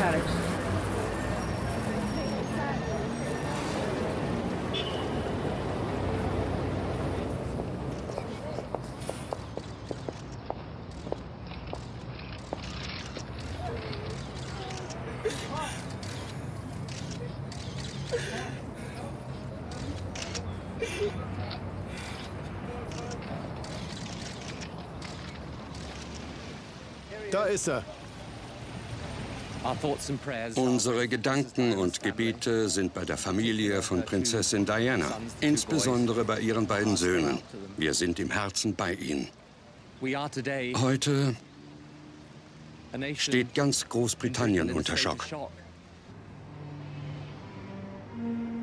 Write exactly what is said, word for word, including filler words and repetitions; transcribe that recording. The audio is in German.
Da ist er. Unsere Gedanken und Gebete sind bei der Familie von Prinzessin Diana, insbesondere bei ihren beiden Söhnen. Wir sind im Herzen bei ihnen. Heute steht ganz Großbritannien unter Schock.